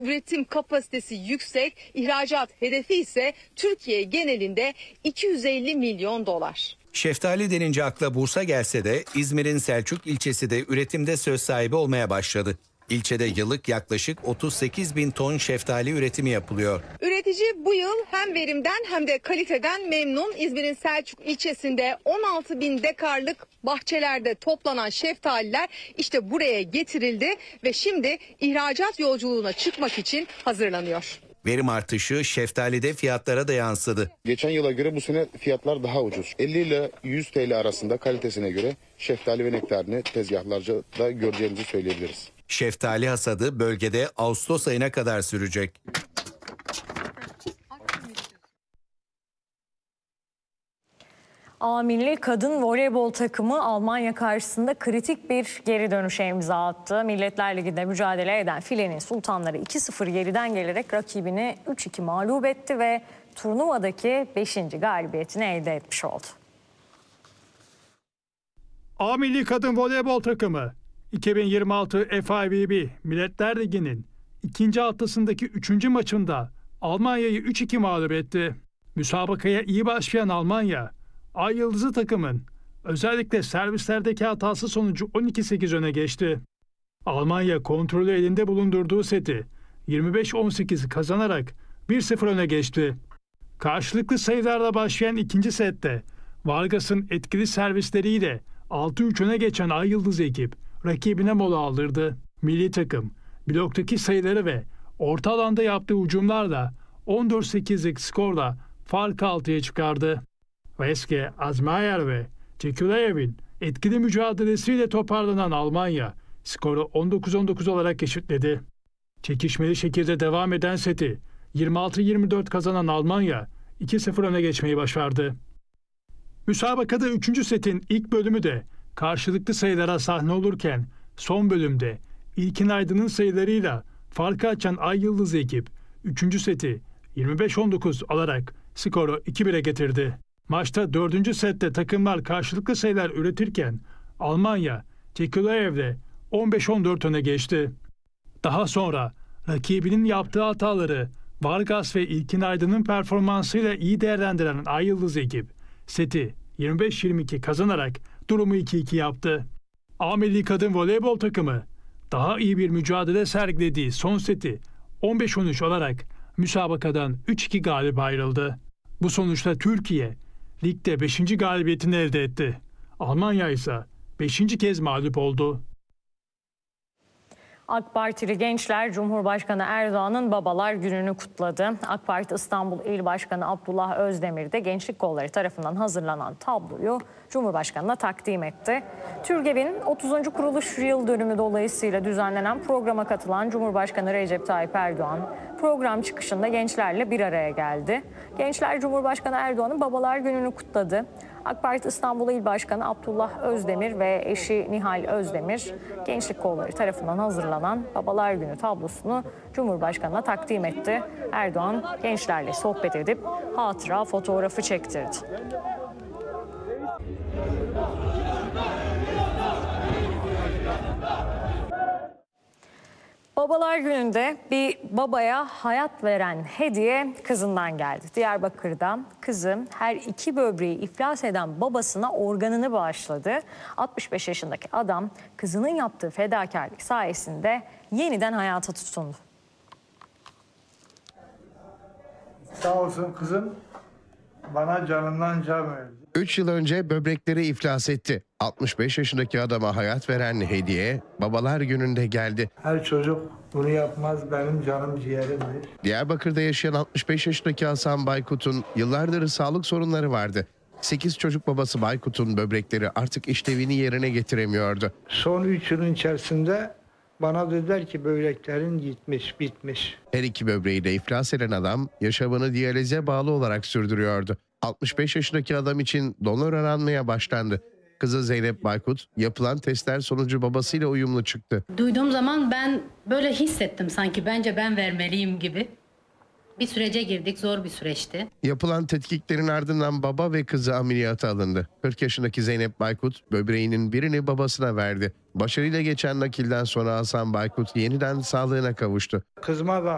Üretim kapasitesi yüksek, ihracat hedefi ise Türkiye genelinde 250 milyon dolar. Şeftali denince akla Bursa gelse de İzmir'in Selçuk ilçesi de üretimde söz sahibi olmaya başladı. İlçede yıllık yaklaşık 38 bin ton şeftali üretimi yapılıyor. Üretici bu yıl hem verimden hem de kaliteden memnun. İzmir'in Selçuk ilçesinde 16 bin dekarlık bahçelerde toplanan şeftaliler işte buraya getirildi ve şimdi ihracat yolculuğuna çıkmak için hazırlanıyor. Verim artışı şeftalide fiyatlara da yansıdı. Geçen yıla göre bu sene fiyatlar daha ucuz. 50 ile 100 TL arasında kalitesine göre şeftali ve nektarini tezgahlarca da göreceğimizi söyleyebiliriz. Şeftali hasadı bölgede Ağustos ayına kadar sürecek. A milli kadın voleybol takımı Almanya karşısında kritik bir geri dönüşe imza attı. Milletler Ligi'nde mücadele eden Filenin Sultanları 2-0 geriden gelerek rakibini 3-2 mağlup etti ve turnuvadaki 5. galibiyetini elde etmiş oldu. A milli kadın voleybol takımı 2026 FIVB Milletler Ligi'nin ikinci haftasındaki 3. maçında Almanya'yı 3-2 mağlup etti. Müsabakaya iyi başlayan Almanya, Ay Yıldızı takımın özellikle servislerdeki hatası sonucu 12-8 öne geçti. Almanya kontrolü elinde bulundurduğu seti 25-18 kazanarak 1-0 öne geçti. Karşılıklı sayılarla başlayan ikinci sette Vargas'ın etkili servisleriyle 6-3 öne geçen Ay Yıldızı ekip rakibine mola aldırdı. Milli takım bloktaki sayıları ve orta alanda yaptığı hücumlarla 14-8'lik skorla farkı 6'ya çıkardı. Veske, Azmayer ve Çekuleyev'in etkili mücadelesiyle toparlanan Almanya skoru 19-19 olarak eşitledi. Çekişmeli şekilde devam eden seti 26-24 kazanan Almanya 2-0 öne geçmeyi başardı. Müsabakada 3. setin ilk bölümü de karşılıklı sayılara sahne olurken son bölümde İlkin Aydın'ın sayılarıyla farkı açan Ay Yıldızı ekip 3. seti 25-19 alarak skoru 2-1'e getirdi. Maçta 4. sette takımlar karşılıklı sayılar üretirken Almanya Çekuleyev'le 15-14 öne geçti. Daha sonra rakibinin yaptığı hataları Vargas ve İlkin Aydın'ın performansıyla iyi değerlendiren Ay Yıldızı ekip seti 25-22 kazanarak durumu 2-2 yaptı. A milli kadın voleybol takımı daha iyi bir mücadele sergilediği son seti 15-13 olarak müsabakadan 3-2 galip ayrıldı. Bu sonuçta Türkiye ligde 5. galibiyetini elde etti. Almanya ise 5. kez mağlup oldu. AK Partili gençler Cumhurbaşkanı Erdoğan'ın Babalar Günü'nü kutladı. AK Parti İstanbul İl Başkanı Abdullah Özdemir de Gençlik Kolları tarafından hazırlanan tabloyu Cumhurbaşkanı'na takdim etti. TÜRGEV'in 30. kuruluş yıl dönümü dolayısıyla düzenlenen programa katılan Cumhurbaşkanı Recep Tayyip Erdoğan program çıkışında gençlerle bir araya geldi. Gençler Cumhurbaşkanı Erdoğan'ın Babalar Günü'nü kutladı. AK Parti İstanbul İl Başkanı Abdullah Özdemir ve eşi Nihal Özdemir Gençlik Kolları tarafından hazırlanan Babalar Günü tablosunu Cumhurbaşkanı'na takdim etti. Erdoğan gençlerle sohbet edip hatıra fotoğrafı çektirdi. Babalar Günü'nde bir babaya hayat veren hediye kızından geldi. Diyarbakır'da kızı her 2 böbreği iflas eden babasına organını bağışladı. 65 yaşındaki adam kızının yaptığı fedakarlık sayesinde yeniden hayata tutundu. Sağ olsun kızım bana canından can verdi. 3 yıl önce böbrekleri iflas etti. 65 yaşındaki adama hayat veren hediye Babalar Günü'nde geldi. Her çocuk bunu yapmaz, benim canım ciğerimdir. Diyarbakır'da yaşayan 65 yaşındaki Hasan Baykut'un yıllardır sağlık sorunları vardı. 8 çocuk babası Baykut'un böbrekleri artık işlevini yerine getiremiyordu. Son 3 yılın içerisinde bana dediler ki böbreklerin gitmiş, bitmiş. Her 2 böbreği de iflas eden adam yaşamını diyalize bağlı olarak sürdürüyordu. 65 yaşındaki adam için donör aranmaya başlandı. Kızı Zeynep Baykut yapılan testler sonucu babasıyla uyumlu çıktı. Duyduğum zaman ben böyle hissettim, sanki bence ben vermeliyim gibi. Bir sürece girdik, zor bir süreçti. Yapılan tetkiklerin ardından baba ve kızı ameliyata alındı. 40 yaşındaki Zeynep Baykut böbreğinin birini babasına verdi. Başarıyla geçen nakilden sonra Hasan Baykut yeniden sağlığına kavuştu. Kızıma da